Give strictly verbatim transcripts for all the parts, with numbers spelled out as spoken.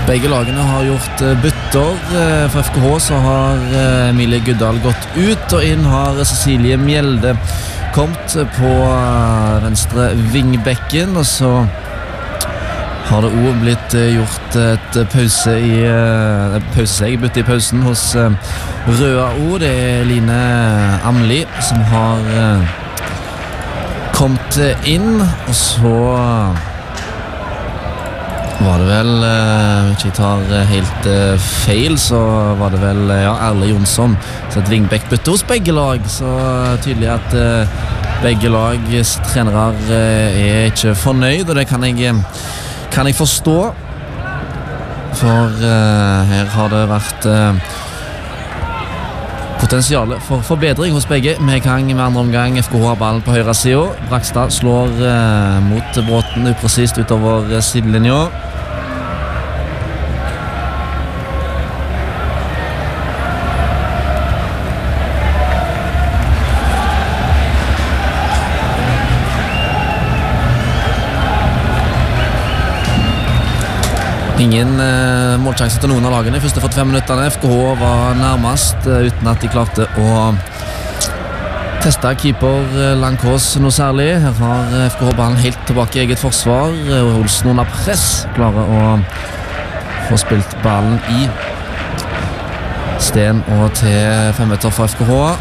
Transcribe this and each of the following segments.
Begge lagene har gjort bytter. For F K H så har Emilie Guddal gått ut, og inn har Cecilie Mjelde kommet på venstre vingbekken, og så har det også blitt gjort et pause i et pause, bytte i pausen hos Røa O. Det er Line Amli som har kommet inn, og så var det vel, hvis jeg tar helt feil, så var det vel ja, Erle Jonsson, så et vingbekkbytte hos begge lag, så tydelig at begge lags trenere er ikke fornøyd, og det kan jeg, kan jeg forstå, for her har det vært potensial for forbedring hos begge. Med gang med andre omgang, F K H har ballen på høyre siden. Brakstad slår mot Bråten upresist utover sidelinja. Ingen eh, målsjanse til noen av lagene i første førtifem minutterne. F K H var nærmest eh, uten at de klarte å teste keeper eh, Langkås noe særlig. Her har F K H ballen helt tilbake i eget forsvar. Eh, Olsen under press klarer å få spilt ballen i Sten og til fem meter for F K H.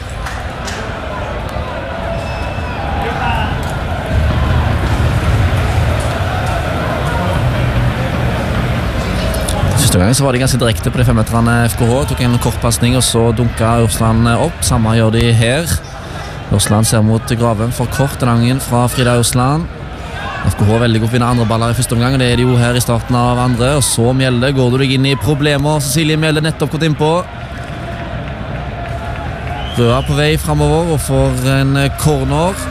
Første gang så var de ganske direkte på de femmeterne. F K H tok en kortpassning, og så dunket Ørsland opp. Samme gjør de her. Ørsland ser mot Graven for kort langen fra Frida Ørsland. F K H veldig godt vinner andre baller i første omgang, og det er de jo her i starten av andre. Og så Mjelde, går du deg inn i problemer. Cecilie Mjelde nettopp gått innpå. Røa på vei fremover og får en corner.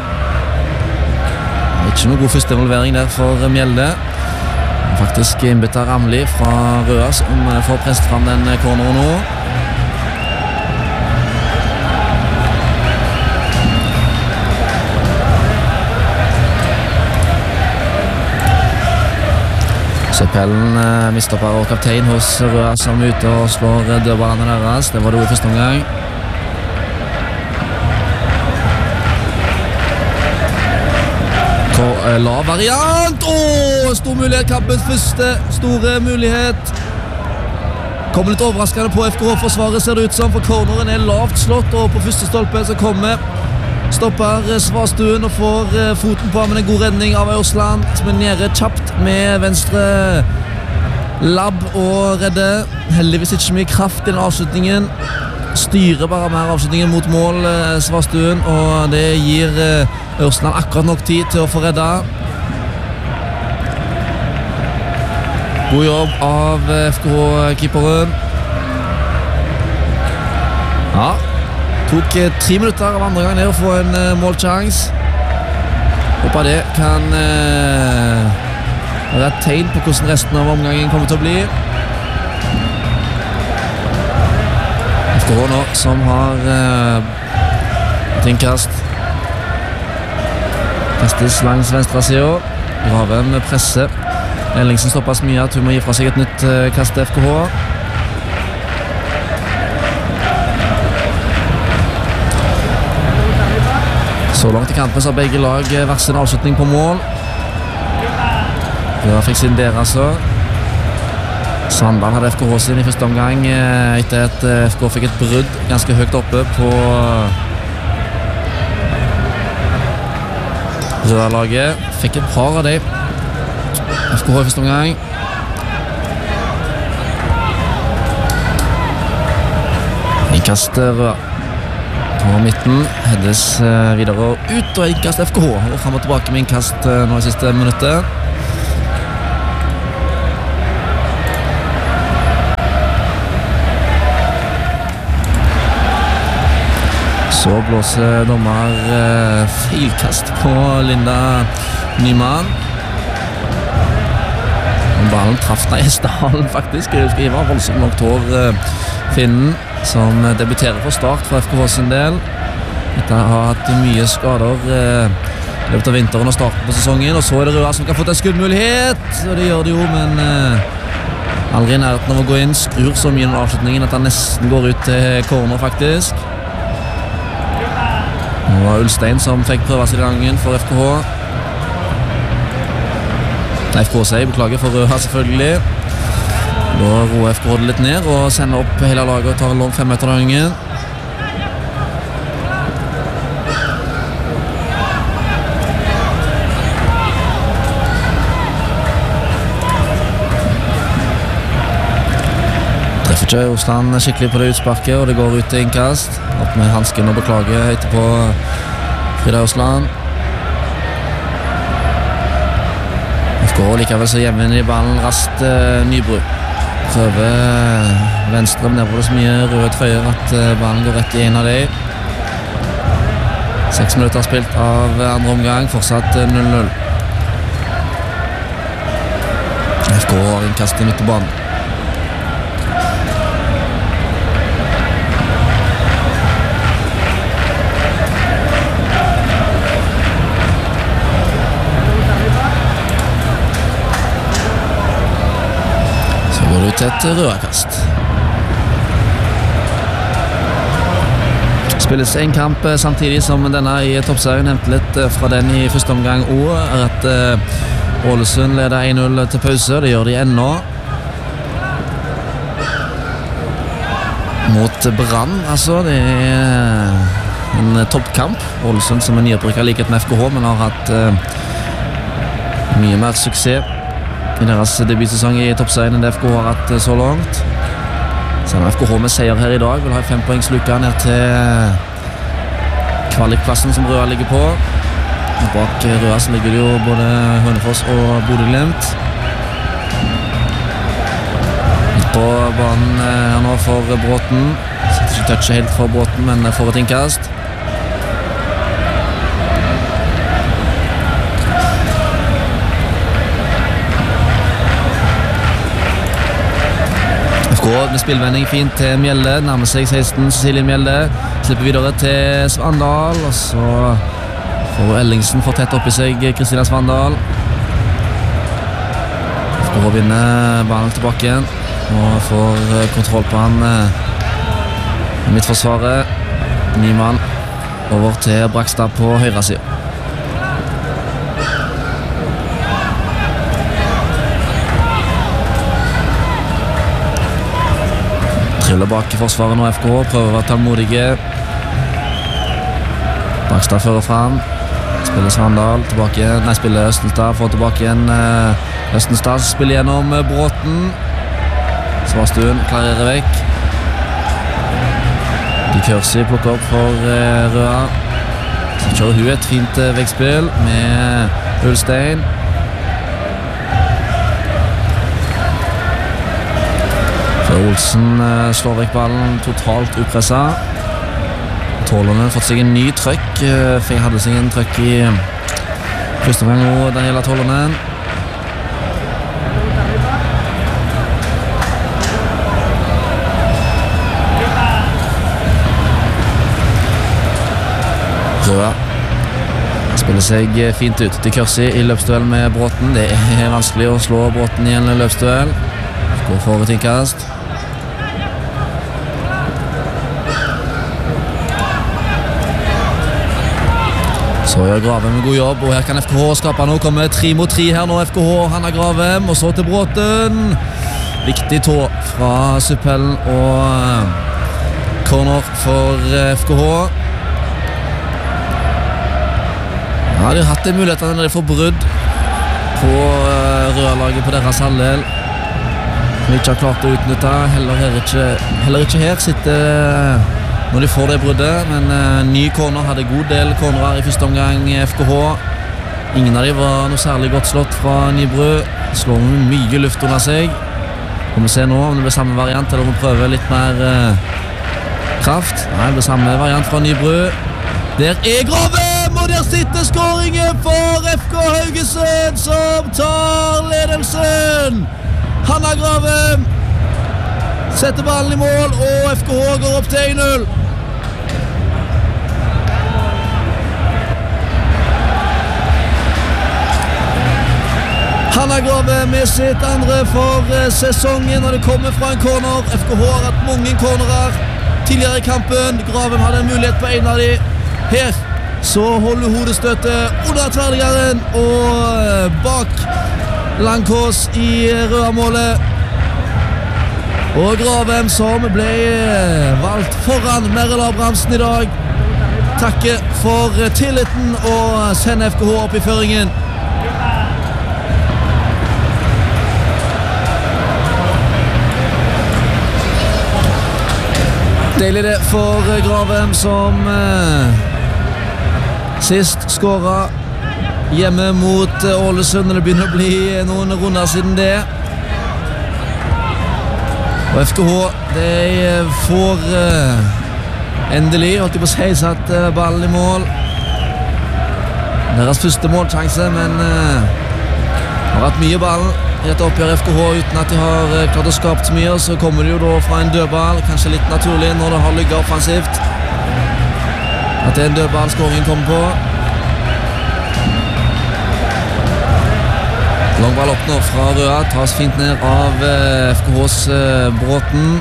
Ikke noe god første involvering der for Mjelde. Faktisk innbytter Ramli fra Røa som får presset fram den corneren nå. Søppelen mistopper og kaptein hos Røa som er ute og slår dødballene deres. Det var det i første omgang. La variant. Åh, stor mulighet, kampens første store mulighet. Kommer litt overraskende på F K H-forsvaret, ser det ut som, for corneren er lavt slått, og på første stolpe så kommer stopper Svastuen og får foten på med en god redning av Ørsland, som er nede kjapt med venstre labb og redde. Heldigvis ikke mye kraft i den avslutningen. Styrer bare mer avslutningen mot mål, Svastuen, og det gir Ørsland akkurat nok tid til å få redda. God jobb av F K H-keeperen. Ja, tok tre minutter av andre gang ned å få en målchans. Håper det kan uh, være et tegn på hvordan resten av omgangen kommer til å bli. F K H nå som har uh, et innkast. Kastes langs venstre siden. Graven presser. Ellingsen stoppes mye at hun må gi fra seg et nytt kast til F K H. Så langt i kampen så har begge lag hver sin avslutning på mål. Røa fikk sin der altså. Sandal hadde F K H sin i første omgang etter at F K H fikk et brudd ganske høyt oppe på Røa-laget. Fikk et par av dem. F K H i første omgang. Innkast Røa på midten. Heddes videre ut, og innkast F K H. Og frem og tilbake med innkast nå i siste minuttet. Så blåser dommer eh, feilkast på Linda Nyman. Ballen traff deg i Stalen faktisk. Det var voldsomt langt hår eh, Finnen, som debuterer for start for F K H sin del. Dette har hatt mye skader eh, i løpet av vinteren og starten på sesongen. Og så er det Røa som kan få en skuddmulighet. Og det gjør det jo, men eh, Aldri i nærheten av å gå inn, skrur så mye under avslutningen at han nesten går ut til corner faktisk. Det var Ulstein som fikk prøve seg i gangen for F K H. Nei, F K H seg, beklager for Røa selvfølgelig. Da roer F K H litt ned og sender opp hele laget og tar en lang fem meter av gangen. Treffer ikke Osland skikkelig på det utsparket, og det går ut til innkast. Opp med hansken og beklager høyte på Frida Osland. F K H likevel så jevner i ballen raskt eh, Nybru. Prøver venstre, men der var det så mye røde trøyer at eh, ballen går rett i en av dem. Seks minutter spilt av andre omgang, fortsatt null null. F K H har innkast i midtbanen. Ut et rødkast. Spilles en kamp samtidig som denne i toppserien. Nevnte litt fra den i første omgang også, er at Ålesund leder en null til pause. Det gjør de ennå. Mot Brann, altså. Det er en toppkamp. Ålesund som er nyopprykket likhet med F K H, men har hatt uh, mye mer suksess i deres debutsesong i toppserien enn det F K H har hatt så langt. Selv om F K H med seier her i dag vil ha fem poengs luka ned til kvalikplassen som Røa ligger på. Bak Røa så ligger det jo både Hønefoss og Bodø/Glimt. Litt på banen her nå for Bråten. Sitter ikke touchet helt for Bråten, men får et innkast. Med spillvending fint til Mjelde, nærmer seg seksten, Cecilie Mjelde slipper videre til Svandal, og så får Ellingsen få tett opp i seg Kristina Svandal. F K H vinner ballen tilbake igjen og får kontroll på han i midtforsvaret. Nyman over til Brakstad på høyre siden. Triller bak i forsvaret nå F K H, prøver å være tallmodige. Brakstad fører frem. Spiller Svandal tilbake igjen. Nei, spiller Østenstad, får tilbake igjen Østenstad. Spiller gjennom Bråten. Svarstuen klarerer vekk. De Kørsi plukker opp for Røa. Så kjører hun et fint vekkspill med Ulstein. Olsen uh, slår vekk ballen totalt upresset. Tålerne har fått seg en ny trøkk. Uh, for jeg hadde seg en trøkk i første gang og Daniela Tålerne. Røa spiller seg fint ut til Kørsi i løpsduell med Bråten. Det er vanskelig å slå Bråten i en løpsduell. Går for et innkast. Så gjør Gravem en god jobb, og her kan F K H skape noe. Kommer tre mot tre her nå, F K H, Hanna Gravem, og så til Bråten. Viktig tå fra Suppellen, og corner for F K H. Ja, de har hatt en mulighet når de får brudd på Røa-laget på deres halvdel. Som de ikke har klart å utnytte. Heller, her ikke, heller ikke her sitter når de får det bruddet, men uh, ny corner, hadde god del cornerer i første omgang F K H. Ingen av dem var noe særlig godt slått fra Nybru. Slår mye luft under seg. Får vi se nå om det blir samme variant, eller om vi prøver litt mer uh, kraft. Nei, det blir samme variant fra Nybru. Der er Gravem, og der sitter skåringen for F K Haugesund, som tar ledelsen. Hanna Gravem setter ballen i mål, og F K H går opp til en null. Hanna Grave med sitt andre for sesongen, og det kommer fra en corner. F K H har hatt mange cornerer tidligere i kampen. Graven hadde en mulighet på en av de. Her så holder hodestøtet under tverrliggeren og bak Langkås i rødamålet. Og Graven som ble valgt foran Merrill Abrahamsen i dag, takker for tilliten og sender F K H opp i føringen. Deilig det for Graven som eh, sist skåret hjemme mot Ålesund. Det begynner å bli noen runder siden det. Og F K H, de får eh, endelig, holdt jeg på å si, satt eh, ballen i mål. Deres første målsjanse, men eh, har hatt mye ballen i et oppgjør F K H uten at de har eh, klart å skape så mye. Så kommer de jo da fra en dødball, kanskje litt naturlig når det har ligget offensivt, at det er en dødball skåringen kommer på. Langball opp nå fra Røa, tas fint ned av eh, F K Hs eh, Bråten.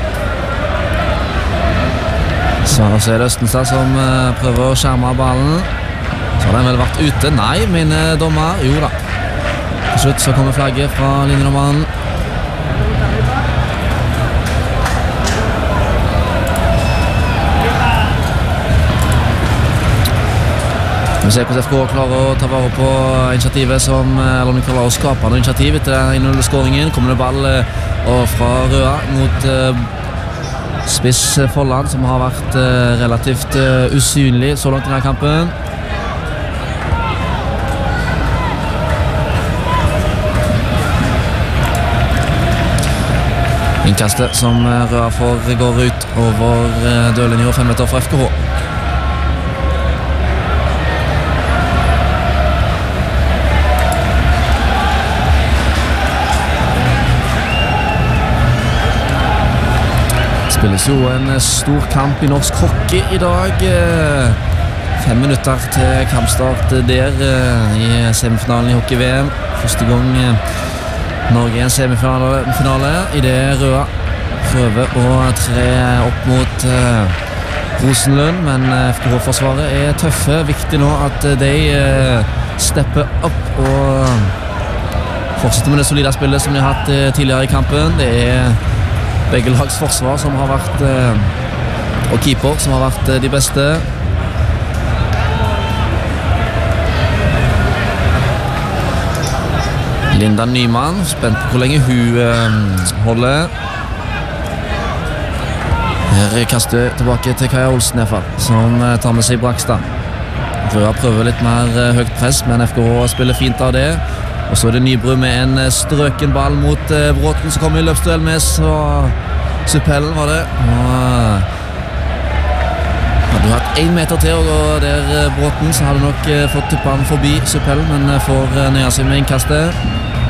Så, så er det Østenstad som eh, prøver å skjerme ballen. Så har den vel vært ute. Nei, mine dommer. Jo da. Til slutt så kommer flagget fra linjedommeren. Vi ser hvordan F K klarer å ta vare på initiativet som, eller om de klarer å skape noe initiativ etter den null-skåringen. Kommer det ball og fra Røa mot uh, spiss Folland, som har vært uh, relativt uh, usynlig så langt i denne kampen. Innkastet som Røa får går ut over uh, dørlinjen og fem meter fra F K H. Spilles jo en stor kamp i norsk hockey i dag. Fem minutter til kampstart der i semifinalen i hockey-V M. Første gang Norge i en semifinale i det Røa prøver å tre opp mot uh, Rosenlund, men F K H-forsvaret er tøffe. Viktig nå at de uh, stepper opp og fortsetter med det solide spillet som de har hatt uh, tidligere i kampen. Det er begge lags forsvar som har vært eh, og keeper som har vært eh, de beste. Linda Nyman, spent på hvor lenge hun eh, holder. Her kaster tilbake til Kaja Olsen i hvert fall, som eh, tar med seg Brakstad. Røa prøver litt mer eh, høyt press, men F K H spiller fint av det. Og så er det Nybru med en strøken ball mot eh, Bråten, som kommer i løpsduell med så Suppellen var det. Og hadde du hatt en meter til å gå der eh, Bråten, så hadde du nok eh, fått tippet han forbi Suppellen, men eh, får eh, nøye seg med innkastet.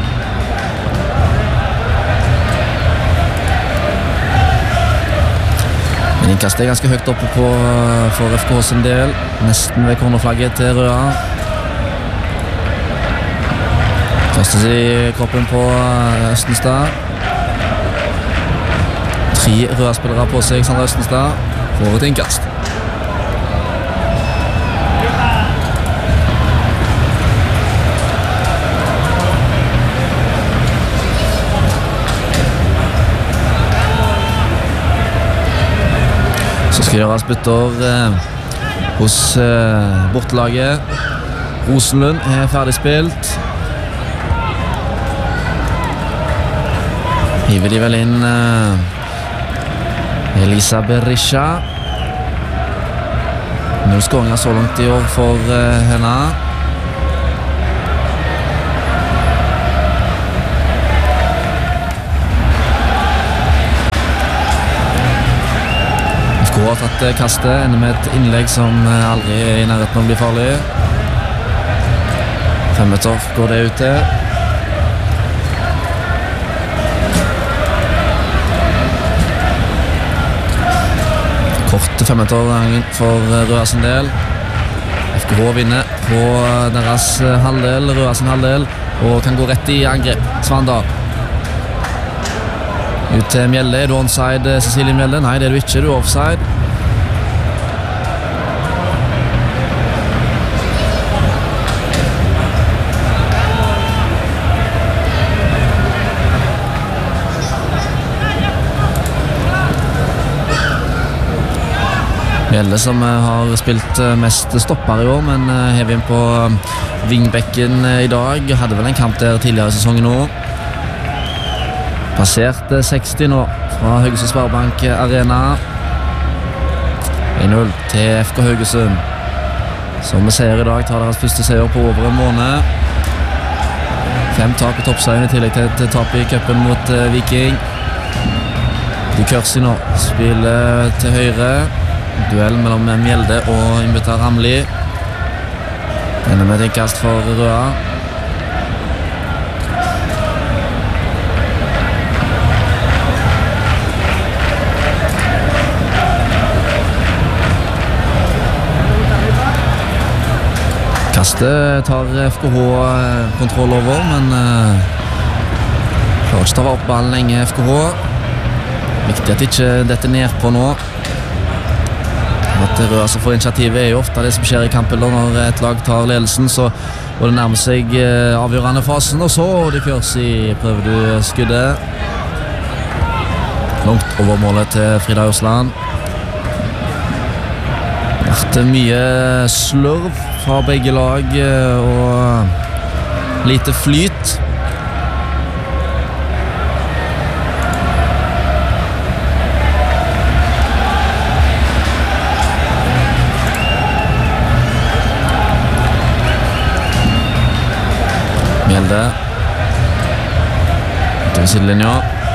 Men innkastet er ganske høyt oppe på, for F K sin del, nesten ved cornerflagget til Røa. Kastes i kroppen på Østenstad. Tre Røa-spillere på seg, Sander Østenstad får et innkast. Så skal det gjøres bytter eh, hos eh, bortelaget. Rosenlund er ferdig spilt. Hiver de vel inn uh, Elisa Berisha. Null skåringer så langt i år for uh, henne. F K har tatt uh, kastet, ender med et innlegg som uh, aldri er i nærheten av å bli farlig. Fem meter går det ut til. Kort femmeter for Røa sin del. F K H vinner på deres halvdel, Røa sin halvdel. og kan gå rett i angrep. Svandal ut til Mjelde. Er du onside, Cecilie Mjelde? Nei, det er du ikke, du er offside. Mjelde som har spilt mest stopper i år, men hever inn på vingbekken i dag. Hadde vel en kamp der tidligere i sesongen nå. Passert seksti nå fra Haugesund Sparebank Arena. en null til F K Haugesund, som vi ser i dag tar deres første seier på over en måned. Fem tap i toppserien i tillegg til et tap i cupen mot Viking. De Kørsi nå spiller til høyre. Duell mellom Mjelde og innbytter Ramli. Ender med et innkast for Røa. Kastet tar F K H kontroll over, men uh, klarer ikke ta opp ballen lenge F K H. Viktig at ikke dette ned på nå. At Røa som får initiativet er jo ofte det som skjer i kampen når et lag tar ledelsen, så og det nærmer seg uh, avgjørende fasen, og så De Kørsi prøver du skuddet. Langt over målet til Frida Ørsland. Det er mye slurv fra begge lag og lite flyt. Mjelde til sidelinja.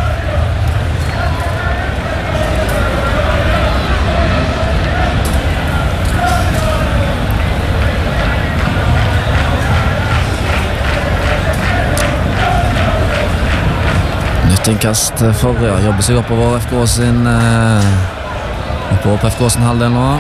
Innkast for ja, jobber seg oppover F K sin eh, oppover på F K sin halvdel nå.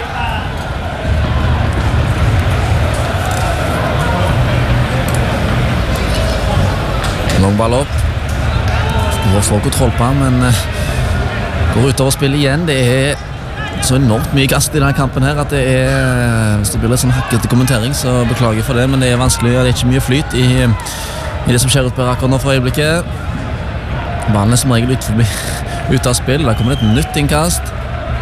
Lang ball opp. Får få kontroll på han, men eh, går utover spillet igjen. Det er så enormt mye gass i denne kampen her at det er, hvis det blir litt sånn hakkete kommentering, så beklager jeg for det, men det er vanskelig, det er ikke mye flyt i, i det som skjer ut på akkurat nå for øyeblikket. Ballen er som regel ut, forbi, ut av spill. Da kommer det et nytt innkast.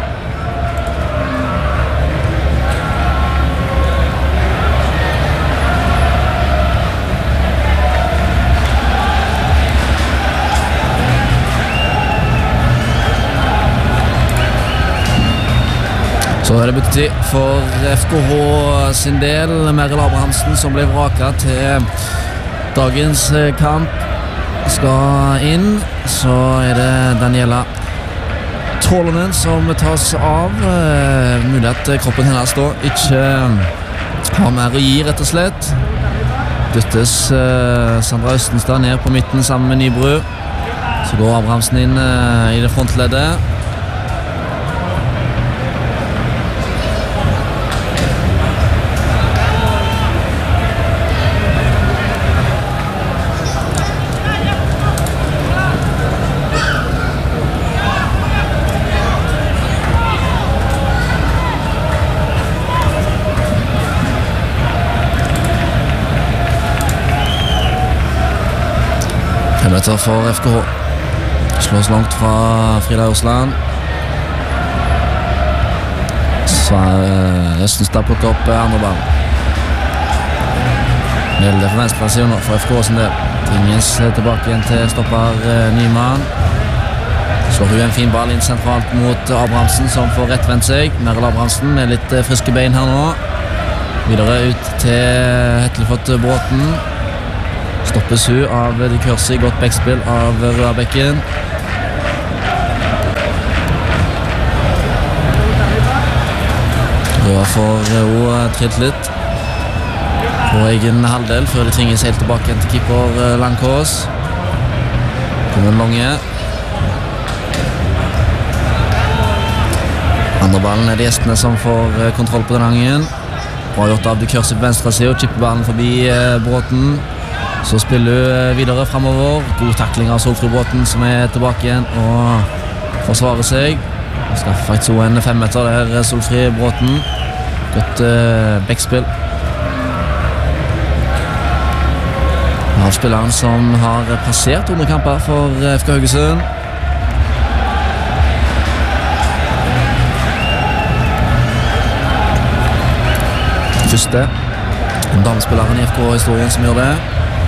Så er det byttetid for F K H sin del. Merrill Abrahamsen som ble vraket til dagens kamp skal inn. Så er det Daniela Tålenen som tas av. eh, Mulig at kroppen hennes da ikke har mer å gi, rett og slett. Dyttes eh, Sandra Østenstad ned på midten sammen med Nybru. Så går Abrahamsen inn eh, i det frontleddet. Meter for F K H. Slås langt fra Frida Ørsland. Østenstad plukker opp andre ball. Mjelde for venstre siden for F K H sin del. Tingens tilbake igjen til stopper Nyman. Slår hun en fin ball inn sentralt mot Abrahamsen som får rettvendt seg. Merrill Abrahamsen med litt friske bein her nå. Videre ut til Hettelfott Bråten. Stoppes hun av De Kørsi, godt backspill av Røabekken. Røa får hun tritt litt på egen halvdel før de tvinges helt tilbake til keeper Langkås. Kommer en lange. Andre ballen er de gjestene som får kontroll på den gangen. Bra gjort av De Kørsi på venstre side og chipper ballen forbi Bråten. Så spiller du videre fremover. God takling av Solfrid-Bråten som er tilbake igjen og forsvarer seg. Skal faktisk også en femmeter der, Solfrid-Bråten. Godt uh, backspill. Av spilleren som har passert hundre kamper for F K Haugesund. Første damespilleren i F K-historien som gjør det.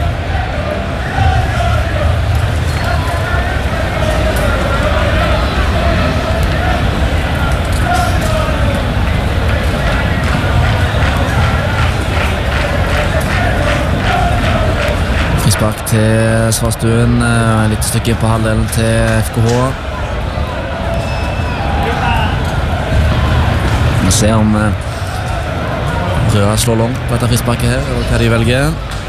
Frispark til Svarstuen, litt stykke på halvdelen til F K H. Vi ser om Røa slår langt på dette frisparket her, eller hva de velger.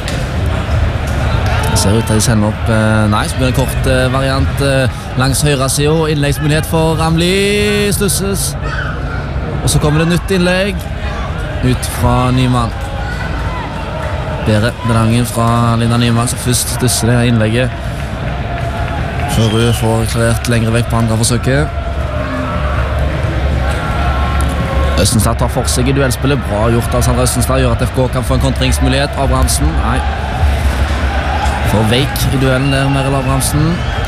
Det ser ut til at de sender opp eh, Nei, så blir det en kort eh, variant eh, langs høyre siden. Innleggsmulighet for Ramli. Stusses. Og så kommer det nytt innlegg ut fra Nyman. Bedre bedangen fra Linda Nyman, så først stusser det innlegget før Røa får klart lengre vekk på andre forsøket. Østenstad tar for seg i duellspillet. Bra gjort av Sandra Østenstad. Gjør at F K kan få en kontringsmulighet. Abrahamsen, nei. For veik i duellen der, Merrill Abrahamsen.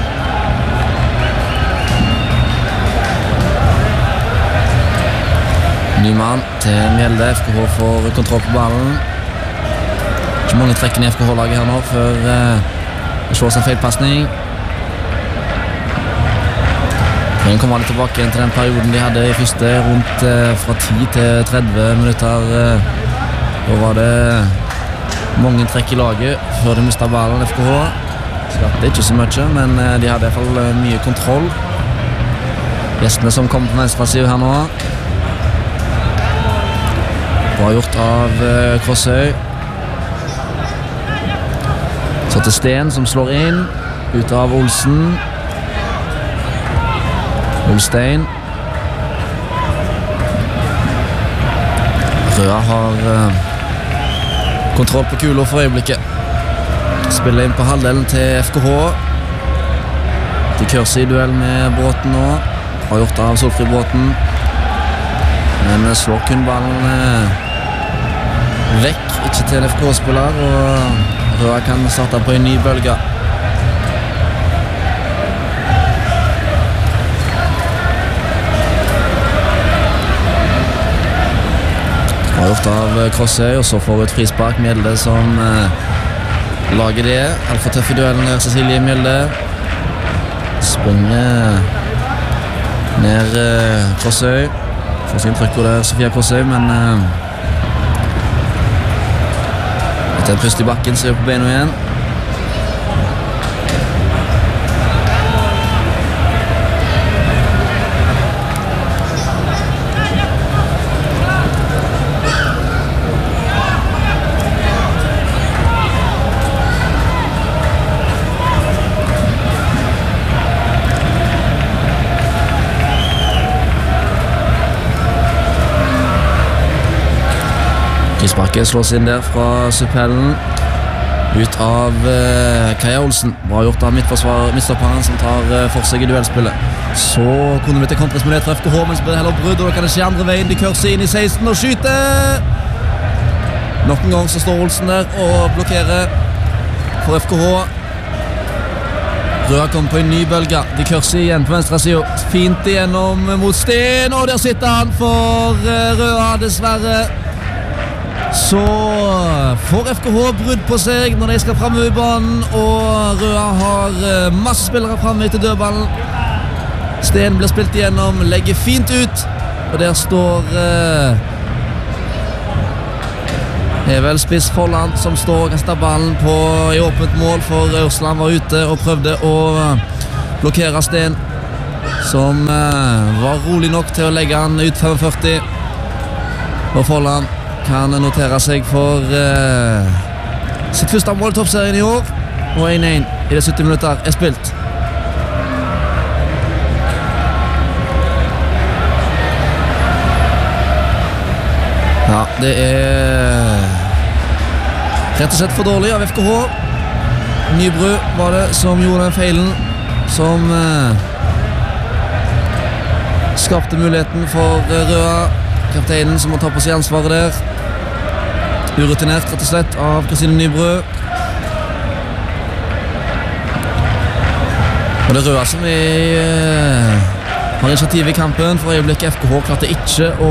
Nyman til Mjelde. F K H får kontroll på ballen. Ikke mange trekkene i F K H-laget her nå før eh, det slås en feilpassning. Hun kommer litt tilbake igjen til den perioden de hadde i første, rundt eh, fra ti til tretti minutter. Eh, da var det mange trekk i laget før de mistet ballen, F K H. Skapte ikke så mye, men eh, de hadde i hvert fall eh, mye kontroll. Gjestene som kommer på venstre siden her nå. Bra gjort av eh, Krossøy. Så til Sten som slår inn, ut av Olsen. Olstein. Røa har uh, kontroll på kula for øyeblikket. Spiller inn på halvdelen til F K H. De kørser i duell med Bråten nå. Har gjort av Solfrid-Bråten. Men slår kun ballen uh, vekk, ikke til F K-spiller, og Røa kan starte på en ny bølge. Har gjort av Krossøy, og så får vi et frispark. Mjelde som eh, lager det. Alt for tøff i duellen her, Cecilie Mjelde. Springer ned eh, Krossøy. Får sin trykk på der, Sofia Krossøy, men eh, etter en pust i bakken, så er vi på beina igjen. Frisparket slås inn der fra Suppellen. Ut av uh, Kaja Olsen. Bra gjort av midtstopperen som tar uh, for seg i duellspillet. Så kunne vi til kontringsmulighet for F K H, men så blir det heller brudd, og da kan det skje andre veien. De kørser inn i seksten og skyter. Nok en gang så står Olsen der og blokkerer for F K H. Røa kommer på en ny bølge. De kørser igjen på venstre siden. Fint igjennom mot Sten, og der sitter han for uh, Røa, dessverre. Så får F K H brudd på seg når de skal fremme i banen, og Røa har masse spillere fremme til dødballen. Sten blir spilt igjennom, legger fint ut, og der står eh, er vel spiss Folland som står og kaster ballen på i åpent mål, for Ørsland var ute og prøvde å blokkere Sten, som eh, var rolig nok til å legge han ut førtifem, og Folland kan notere seg for uh, sitt første mål i toppserien i år, og én én i det sytti minutter er spilt. Ja, det er rett og slett for dårlig av F K H. Nybru var det som gjorde den feilen, som eh, skapte muligheten for Røa. Kapteinen som må ta på seg ansvaret der. Urutinert, rett og slett, av Kristine Nybru. Og det er Røa som er, eh, har initiativ i kampen. For øyeblikket F K H klarte ikke å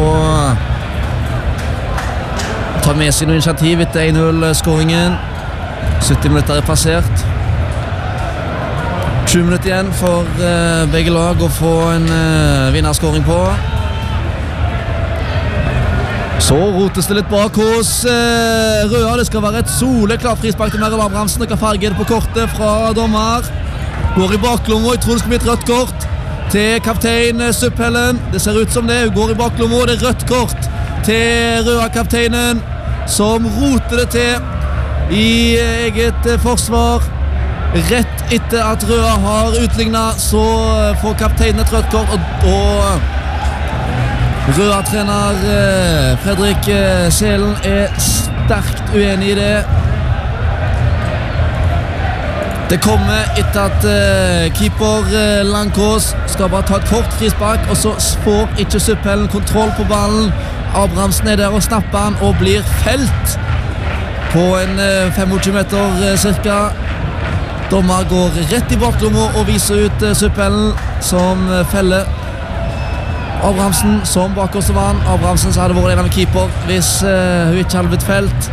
ta med seg noe initiativ etter en null-skåringen. sytti minutter er passert. tjue minutter igjen for uh, begge lag å få en uh, vinnerskåring på. Så rotes det litt bak hos uh, Røa. Det skal være et soleklart frispark til Meryl Abrahamsen. Det kan farge det på kortet fra dommer. Går i baklommet, jeg tror det skal bli et rødt kort til kaptein Supphellen. Det ser ut som det, hun går i baklommet. Det er rødt kort til Røa-kapteinen, som roter det til i eget forsvar. Rett etter at Røa har utlignet, så får kapteinen et rødt kort, og, og Røa-trener Fredrik Selen er sterkt uenig i det. Det kommer etter at uh, keeper uh, Langkås skal bare ta et kort frispark, og så får ikke Supphellen kontroll på ballen. Abrahamsen er der og snapper han og blir felt på en uh, femogtjue meter uh, cirka. Dommer går rett i baklomma og viser ut uh, Supphellen som uh, feller Abrahamsen som bakerste mann. Abrahamsen så hadde vært en av keeper hvis uh, hun ikke hadde blitt felt.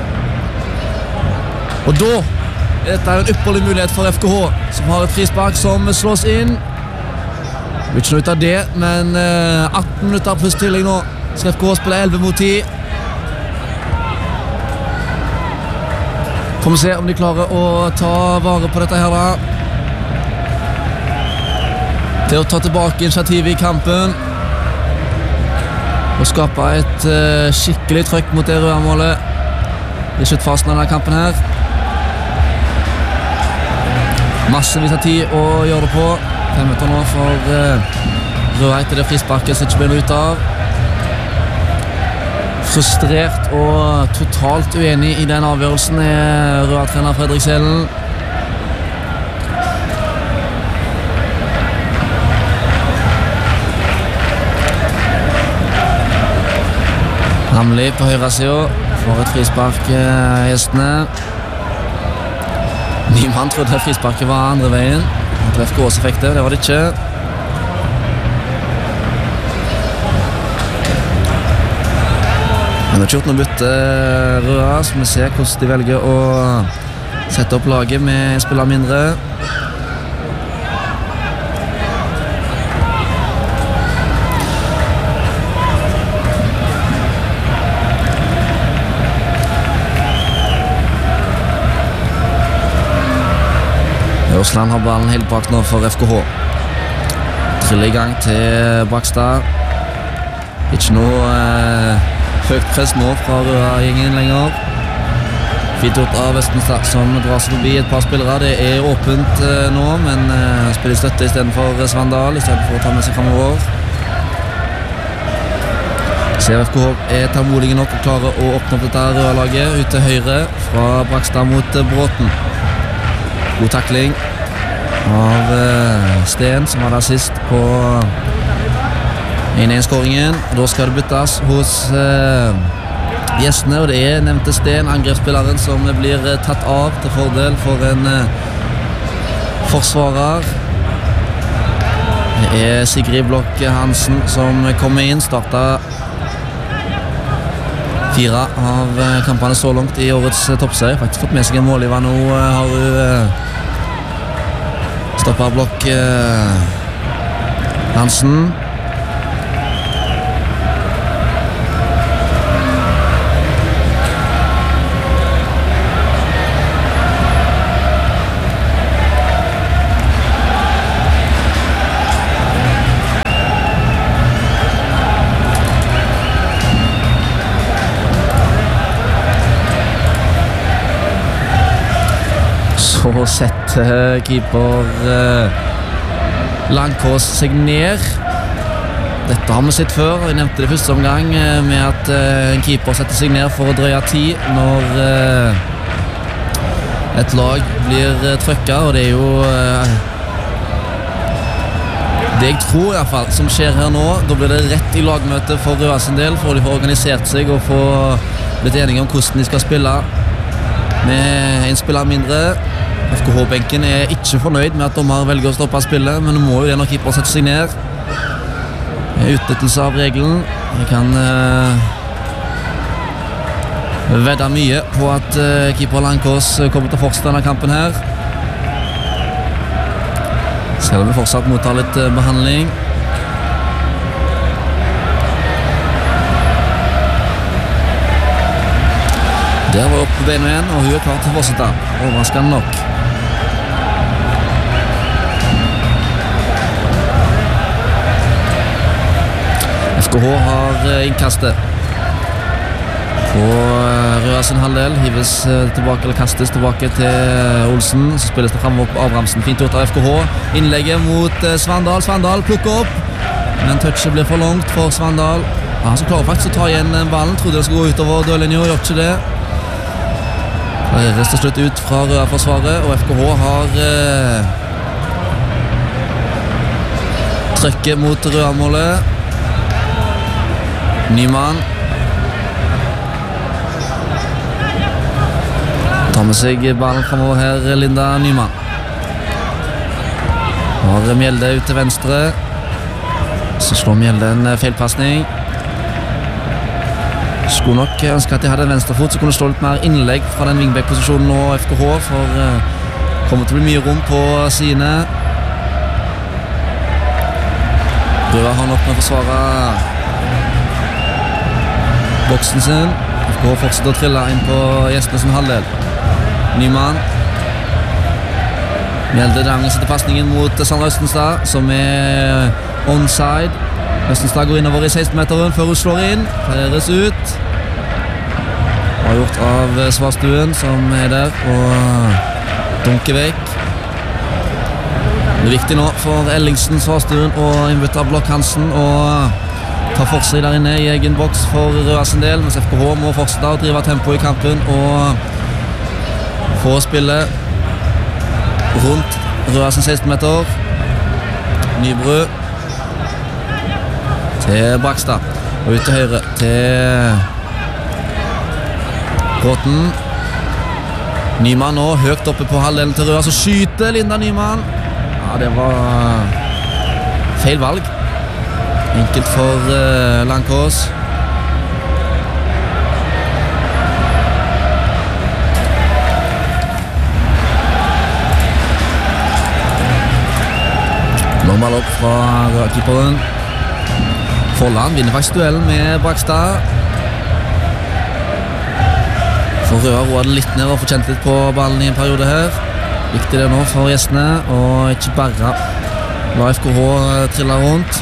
Og da dette er en ypperlig mulighet for F K H, som har et frispark som slås inn. Vi vil ikke noe ut av det, men uh, atten minutter pluss tillegg nå. Skal F K H spille elleve mot ti. Får vi se om de klarer å ta vare på dette her da. Til å ta tilbake initiativet i kampen. Og skape et uh, skikkelig trykk mot det røde målet i sluttfasen av denne kampen her. Massevis av tid å gjøre det på. Fem minutter nå for uh, Røa etter det frisparket som ikke blir ut av. Frustrert og totalt uenig i den avgjørelsen er Røa-trener Fredrik Selen. Hamli på høyre siden får et frispark uh, gjestene. Nyman trodde frisparket var andre veien. Han treff gåseffekter, det var det ikke. Han har ikke gjort noe bytte Røa, så vi ser hvordan de velger å sette opp laget med spiller mindre. Ørsland har ballen helt bak nå for F K H. Triller i gang til Bakstad. Ikke noe eh, høyt press nå fra Røa-gjengen lenger. Fint gjort av Vestenstad som drar seg forbi et par spillere. Det er åpent eh, nå, men eh, spiller støtte i stedet for Svandal, i stedet for å ta med seg fremover. Ser F K H er tålmodige nok og klarer å åpne opp dette Røa-laget ut til høyre fra Bakstad mot eh, Bråten. God takling av uh, Sten, som var der sist på en en-skåringen. Da skal det byttes hos uh, gjestene, og det er nevnte Sten, angrepsspilleren, som blir uh, tatt av til fordel for en uh, forsvarer. Det er Sigrid Blokk Hansen som kommer inn, startet fire av kampene så langt i årets toppserie. Faktisk fått med seg en målgiver nå. Har hun uh, stoppet Blokk uh, Hansen. Så setter keeper eh, Langkås seg ned. Dette har vi sett før. Jeg nevnte det første omgang eh, med at eh, en keeper setter seg ned for å drøye tid når eh, et lag blir trykket, og det er jo det jeg tror i hvert fall som skjer her nå. Da blir det rett i lagmøte for Røa sin del, for de får organisert seg og få blitt enige om hvordan de skal spille med en spiller mindre. F K H-benken er ikke fornøyd med at dommer velger å stoppe spillet, men nå må jo det når keeper setter seg ned. Utnyttelse av regelen. Jeg kan uh, vedde mye på at uh, keeper Langkås kommer til å fortsette denne kampen her. Selv om vi fortsatt mottar litt uh, behandling. Der var oppe på beina igjen, og hun er klar til å fortsette. Overraskende nok. F K H har innkastet på Røa sin halvdel. Hives tilbake, eller kastes tilbake til Olsen. Så spilles det fremover på Abrahamsen. Fint gjort av F K H. Innlegget mot Svandal. Svandal plukker opp, men touchet blir for langt for Svandal. Han som klarer faktisk å ta igjen ballen. Trodde det skulle gå utover dørlinja, gjør ikke det. Rest til slutt ut fra Røa-forsvaret, og F K H har eh, trykket mot Røa-målet. Nyman tar med seg ballen fremover her, Linda Nyman. Har Mjelde ut til venstre. Så slår Mjelde en feilpassning. Skulle nok ønske at de hadde en venstrefot, så kunne det stå litt mer innlegg fra den wingback-posisjonen nå F K H, for uh, kommer til å bli mye rom på sidene. Røa har nok med å forsvare boksen sin. F K H fortsetter å trille inn på gjestene sin halvdel. Nyman Mjelde Drangen setter passningen mot Sandra Østenstad, som er onside. Østenstad går innover i seksten-meteren før hun slår inn. Fleres ut. Har gjort av Svarstuen, som er der og dunker vekk. Det er viktig nå for Ellingsen, Svarstuen og innbytter Blokk Hansen og ta for seg der inne i egen boks for Røa sin del, mens F K H må fortsette å drive tempo i kampen og få spille rundt Røa sin seksten-meter. Nybru til Brakstad og ut til høyre til Bråten. Nyman nå høyt oppe på halvdelen til Røa, så skyter Linda Nyman. Ja, det var feil valg. Enkelt for uh, Langkås. Normal opp fra Røa-keeperen. Folland vinner faktisk duellen med Brakstad. For Røa roer det litt ned og får kjent litt på ballen i en periode her. Viktig det nå for gjestene, og ikke bare la F K H trille rundt.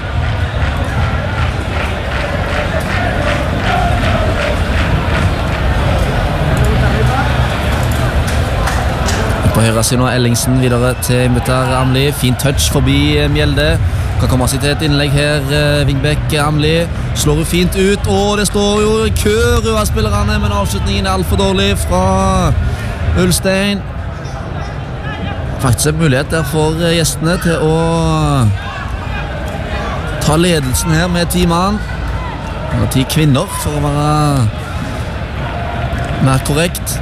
På høyre siden av Ellingsen videre til innbytter Amli. Fin touch forbi Mjelde. Kan komme seg til et innlegg her. Vingbekk Amli slår jo fint ut, og det står jo i kø Røa-spillerne, men avslutningen er alt for dårlig fra Ulstein. Faktisk en mulighet der for gjestene til å ta ledelsen her med ti mann. Eller ti kvinner, for å være mer korrekt.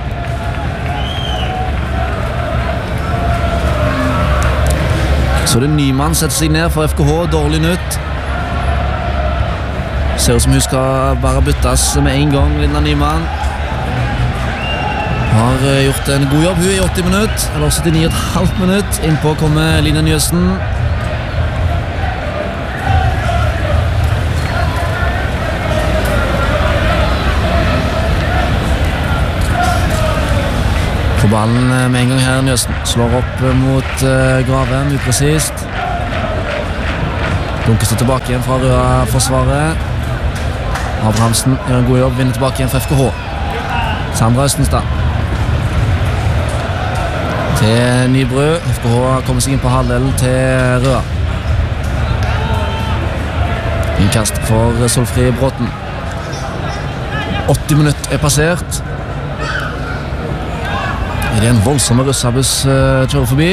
Så det er Nyman setter seg ned for F K H, dårlig nytt. Ser ut som hun skal bare byttes med en gang, Linda Nyman. Har gjort en god jobb, hun i åtti minutter, eller syttini komma fem minutter. Innpå kommer Line Njøsen. På ballen med en gang her, Njøsen slår opp mot uh, Gravem, upresist. Dunkes det tilbake igjen fra Røa-forsvaret. Abrahamsen gjør en god jobb, vinner tilbake igjen for F K H. Sandra Østenstad til Nybru. F K H kommer seg inn på halvdelen til Røa. Innkast for Solfrid Bråten. åtti minutter er passert. I det en voldsomme russabuss uh, kjører forbi.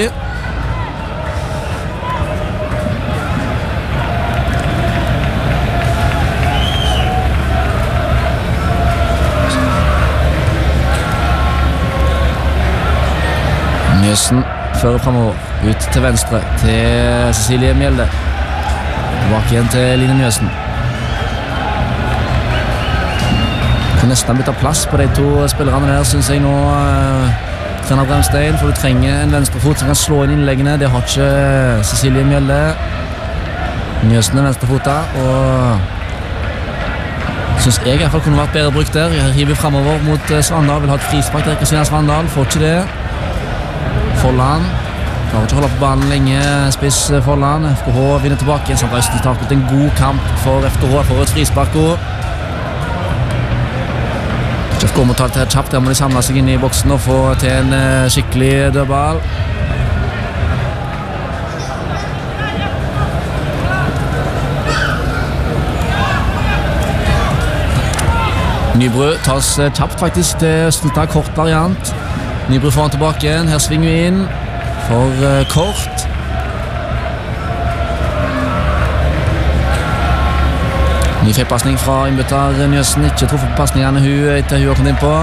Mjøsen fører fremover, ut til venstre til Cecilie Mjelde. Tilbake igjen til Line Mjøsen. Kan nesten bytte plass på de to spillerne der, synes jeg nå. Trener Bremstein, for du trenger en venstrefot som kan slå inn innleggene. Det har ikke Cecilie Mjelde. Mjøsen er venstrefota, og synes jeg i hvert fall kunne vært bedre brukt der. Jeg hiver fremover mot Svandal, vil ha et frispark der, Kristina Svandal, får ikke det. Folland klarer ikke å holde på banen lenge. Spiss Folland. F K H vinner tilbake. Sandra Østen startet en god kamp for F K H for et frispark. F K H må ta det kjapt. Der må de samle seg inn i boksen og få til en skikkelig dødball. Nybru tas kjapt faktisk til Østenstad. Kort variant. Nybru får han tilbake igjen. Her svinger vi inn for uh, kort. Ny feilpassning fra innbytter Njøsen. Ikke truffet på passningene hun etter hun har kommet inn på.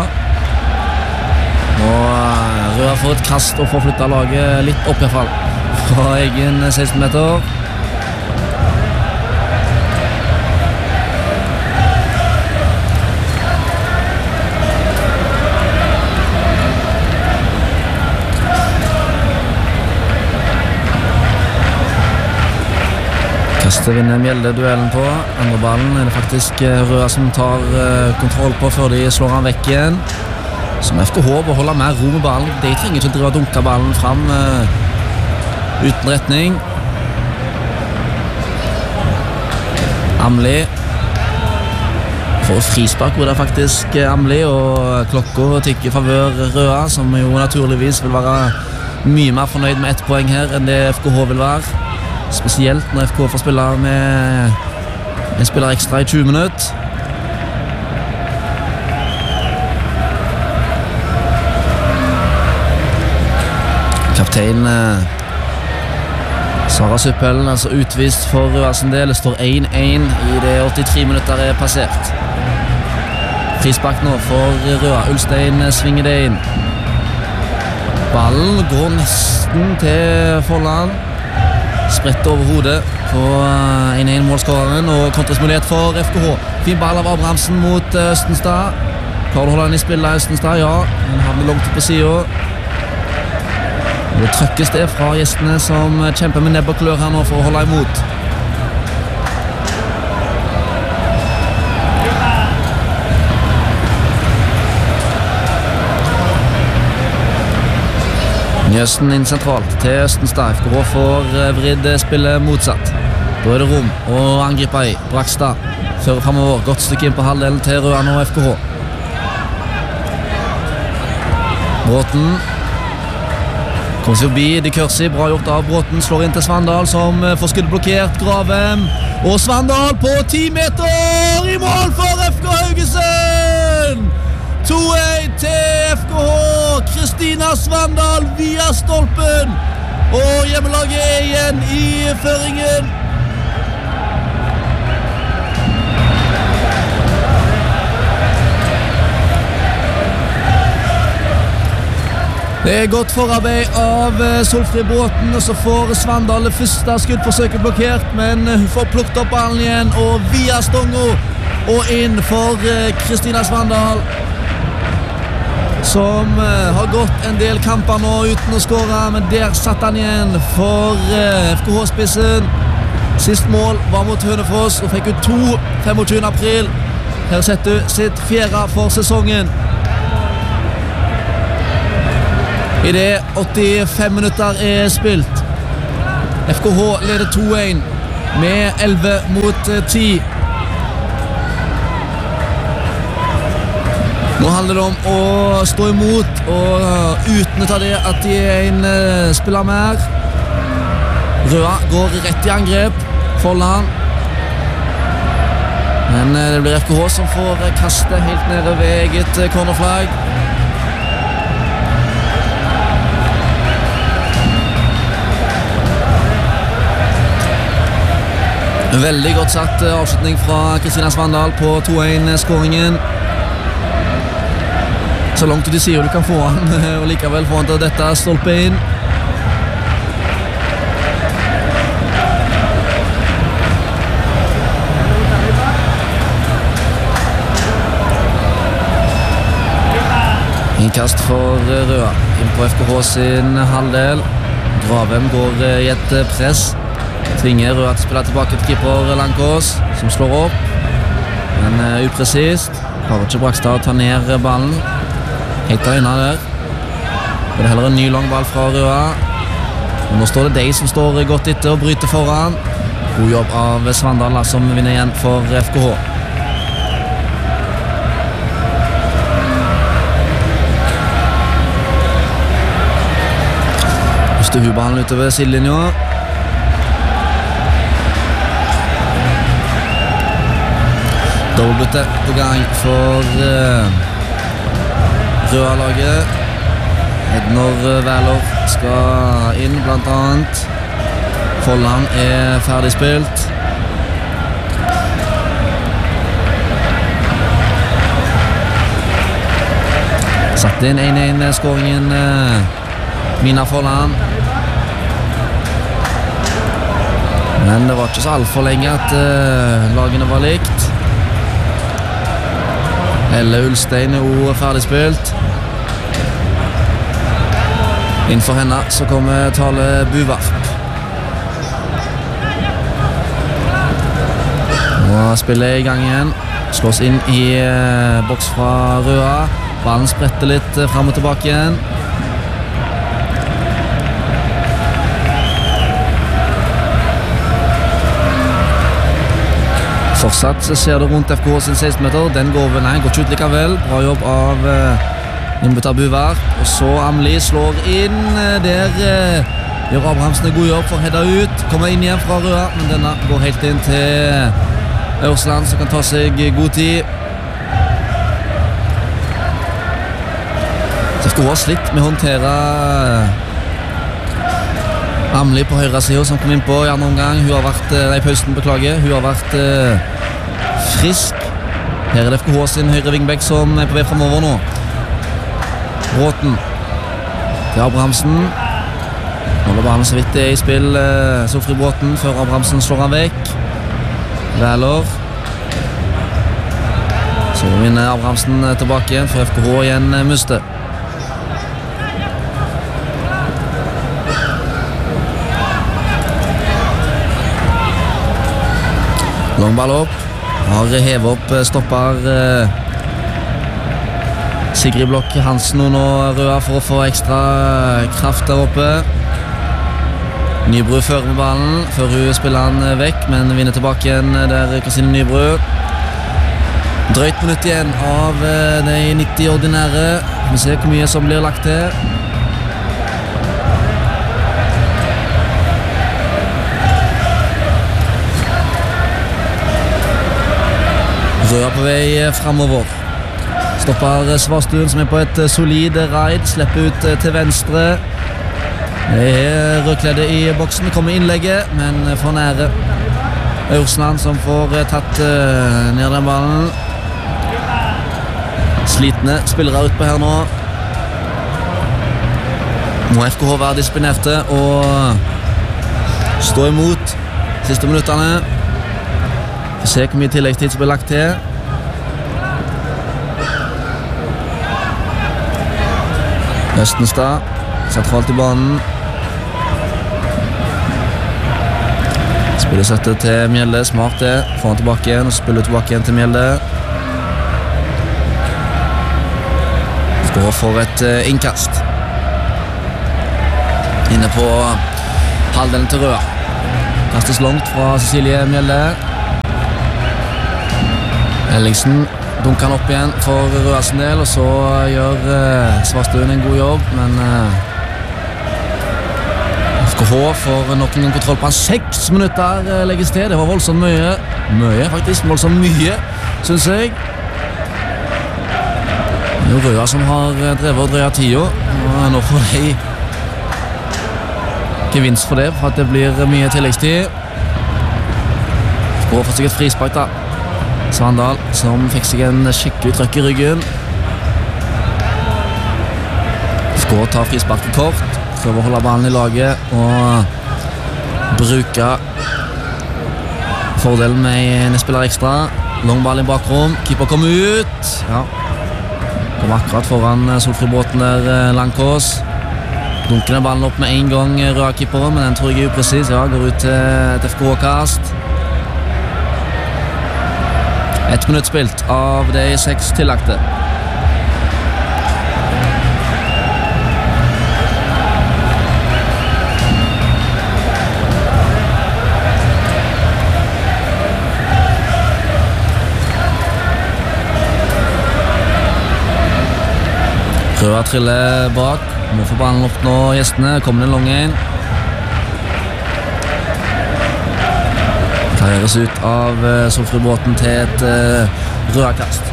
Og uh, Røa får et kast og får flyttet laget litt opp i hvert fall. Fra egen seksten meter. Kastet vinner Mjelde duellen på. Andre ballen er det faktisk Røa som tar uh, kontroll på før de slår han vekk igjen. Som F K H beholder mer ro med ballen. De trenger ikke å drive og dunke ballen fram uh, uten retning. Amli får frispark hvor det er faktisk Amli, og klokka tikker i favør Røa, som jo naturligvis vil være mye mer fornøyd med ett poeng her enn det F K H vil være. Spesielt når F K får spille med en spiller ekstra i tjue minutter. Kaptein eh, Sara Suppelen, altså utvist for Røa sin del. Det står én én i det åttitre minutter er passert. Frispark nå for Røa. Ulstein svinger det inn. Ballen går nesten til Folland. Spredt over hodet på én én målskåreren, og kontrasmulighet for F K H. Fin ball av Abrahamsen mot Østenstad. Klarer du holde den i spillet, Østenstad? Ja, den havner langt på siden. Det trøkkes det fra gjestene som kjemper med nebb og klør her nå for å holde imot. Njøsen inn sentralt til Østenstad. F K H får vridd spillet motsatt. Da er det rom å angripe i. Brakstad fører fremover. Godt stykke inn på halvdelen til Røan og F K H. Bråten kommer seg forbi De Kørsi. Bra gjort av Bråten. Slår inn til Svandal, som får skuddet blokkert. Gravem og Svandal på ti meter i mål for F K Haugesund! to én til F K H. Kristina Svandal via stolpen, og hjemmelaget er igjen i føringen. Det er godt forarbeid av Solfrid Bråten, og så får Svandal det første skuddforsøket blokkert, men hun får plukket opp ballen igjen, og via stongo og inn for Kristina Svandal, som uh, har gått en del kamper nå uten å skåre, men der satt han igjen for uh, F K H-spissen. Sist mål var mot Hønefoss, og fikk ut to femogtjuende april. Her setter hun sitt fjerde for sesongen. I det åttifem minutter er spilt. F K H leder to én med elleve mot ti. Nå handler det om å stå imot og utnytte det at de er en uh, spiller mer. Røa går rett i angrep. Folland. Men uh, det blir F K H som får uh, kaste helt nede ved eget uh, cornerflagg. Veldig godt satt avslutning fra Kristina Svandal på to en-skåringen. Så langt ut i siden du kan få han, og likevel få han til dette stolpe inn. Innkast for Røa inn på F K H sin halvdel. Gravem går i et press. Tvinger Røa til å spille tilbake til keeper Langkås, som slår opp. Men uh, upresist. Klarer ikke Brakstad å ta ned ballen. Heiter inne der. Det er heller en ny lang ball fra Røa. Og nå står det de som står godt etter og bryter foran. God jobb av Svandal, som vinner igjen for F K H. Huballen utover sidelinja. Dobbeltbytte på gang for uh, Røa-laget. Ednor Wæler skal inn blant annet. Folland er ferdig spilt. Satt inn en en-skåringen uh, Mina Folland. Men det var ikke så alt for lenge at uh, lagene var likt. Elle Ulstein er også ferdig spilt. Innenfor henne så kommer Tale Buvarp. Nå spiller i gang igjen. Slås inn i uh, boks fra Røa. Ballen spretter litt uh, frem og tilbake igjen. Fortsatt ser det rundt F K H sin seksten meter. Den går vel, nei, går ikke ut likevel. Bra jobb av uh, innbytter Buvarp. Og så Amli slår inn. Der uh, gjør Abrahamsen en god jobb for å heade ut. Kommer inn igjen fra Røa, men denne går helt inn til Ørsland, som kan ta seg god tid. F K H har slitt med å håndtere Amli på høyre siden, som kom inn på i andre omgang. Hun har vært, nei, pausen, beklager. Hun har vært uh, frisk. Her er det F K H sin høyre vingbekk som er på vei fremover nå. Bråten til Abrahamsen. Nå var ballen så vidt det i spill. uh, Sofri Bråten før Abrahamsen slår han vekk. Wæler. Så vinner Abrahamsen tilbake igjen, for F K H igjen uh, muste. Lang ball opp. Har hevet opp, stopper eh, Sigrid Blokk Hansen og nå Røa for å få ekstra kraft der oppe. Nybru fører med ballen før hun spiller han vekk, men vinner tilbake igjen der Kristine Nybru. Drøyt minutt igjen av eh, de nitti ordinære. Vi ser hvor mye som blir lagt til. Røa på vei fremover. Stopper Svarstuen, som er på et solid raid. Slipper ut til venstre. Det er rødkledde i boksen. Kommer innlegget, men for nære. Ørsland som får tatt ned den ballen. Slitne spillere ut på her nå. Må F K H være disiplinerte og stå imot siste minuttene. Vi ser hvor mye tilleggstid som blir lagt til. Østenstad sentralt i banen. Spiller sette til Mjelde, smart det. Får han tilbake igjen og spiller tilbake igjen til Mjelde. Går for et uh, innkast. Inne på halvdelen til Røa. Kastes langt fra Cecilie Mjelde. Ellingsen dunker han opp igjen for Røa sin del, og så gjør uh, Svarstuen en god jobb, men uh, F K H får nok en kontroll på han. Seks minutter uh, legges til. Det var voldsomt mye. Mye, faktisk. Voldsomt mye, synes jeg. Det er Røa som har drevet og drøya tida, og nå får de gevinst for det, for at det blir mye tilleggstid. Går for seg et frispark da. Svandal som fikk seg en skikkelig trøkk i ryggen. Skår tar frisparket kort. Prøver å holde ballen i laget og bruke fordelen med en spiller ekstra. Langball i bakrom. Keeper kommer ut. Ja. Kommer akkurat foran Solfri-båten der, Langkås. Dunker den ballen opp med en gang, Røa-keeperen, men den tror jeg er upresis. Ja, går ut til et F K H-kast. Ett minutt spilt av de seks tillagte. Røa triller bak. Må få ballen opp nå, gjestene. Kommer den lang en. Klareres ut av uh, Solfri-båten til et uh, Røa-kast.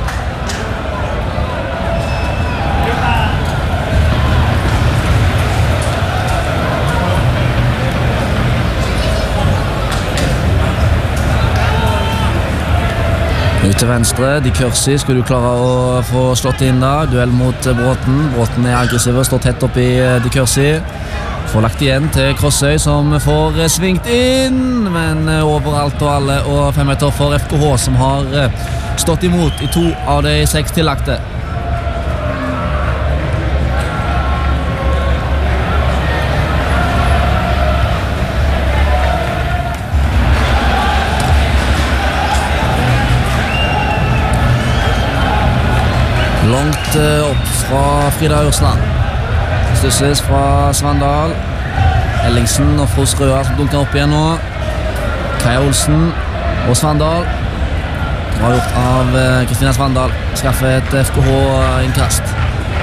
Ut til venstre, Di Kørsi skulle du klare å få slått inn da. Duell mot Bråten. Bråten er aggressiv og står tett opp i Di Kørsi. Får lagt igjen til Krossøy som får svingt inn, men overalt og alle, og fem meter for F K H som har stått imot i to av de seks tillagte. Langt opp fra Frida Ørsland. Stusses fra Svandal. Ellingsen og Fros Røa som dunker opp igjen nå. Kaja Olsen og Svandal. Bra gjort av Kristina Svandal. Skaffer et F K H-innkast.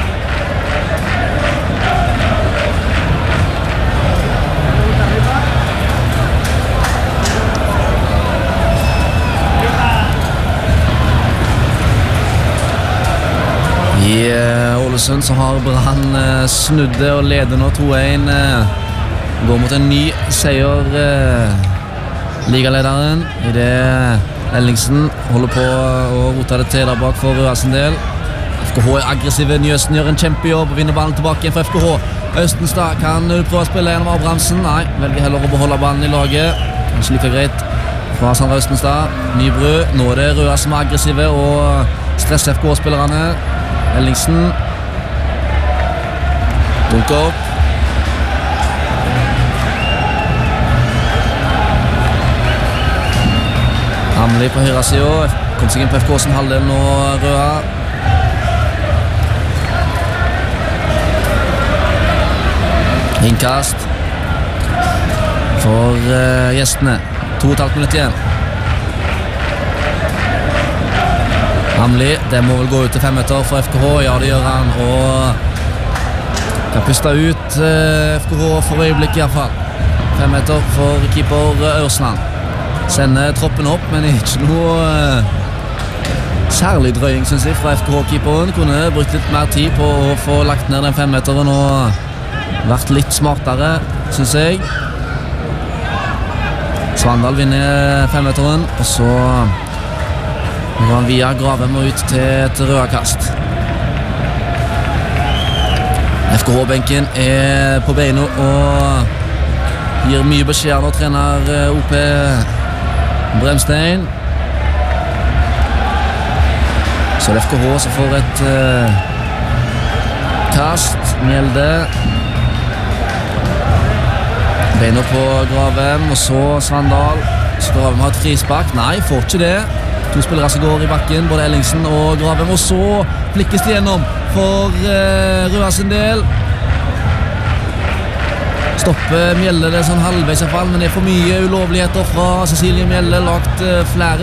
I Ålesund så har Brann snudd det og leder nå to en. Går mot en ny seier, ligalederen. I det Ellingsen holder på å rote det til der bak for Røa sin del. F K H er aggressive. Njøsen gjør en kjempejobb og vinner ballen tilbake igjen for F K H. Østenstad kan prøve å spille gjennom Abrahamsen. Nei, velger heller å beholde ballen i laget. Kanskje like greit fra Sandra Østenstad. Nybru. Nå er det Røa som er aggressive og stresser F K H-spillerne. Ellingsen dunker opp. Hamli på høyre siden. Kom seg inn på F K som halvdel nå, Røa. Innkast for uh, gjestene. To og et halvt minutt igjen. Hamli, det må vel gå ut til fem meter for F K H. Ja, det gjør han, og kan puste ut eh, F K H for øyeblikk i hvert fall. Fem meter for keeper Ørsland. Sender troppen opp, men ikke noe eh, særlig drøying, synes jeg, fra F K H-keeperen. Kunne brukt litt mer tid på å få lagt ned den fem meteren og vært litt smartere, synes jeg. Svandal vinner fem meteren, og så nå går han via Gravem og ut til et Røa-kast. F K H-benken er på beina og gir mye beskjed når trener O P Bremstein. Så det er F K H som får et uh, kast. Mjelde. Beina på Gravem, og så Svandal. Så Gravem har et frispark. Nei, får ikke det. To spillere som går i bakken, både Ellingsen og Gravem, og så flikkes de gjennom for uh, Røa sin del. Stopper Mjelde det sånn halvveis i hvert fall, men det er for mye ulovligheter fra Cecilie Mjelde. Lagt uh, flere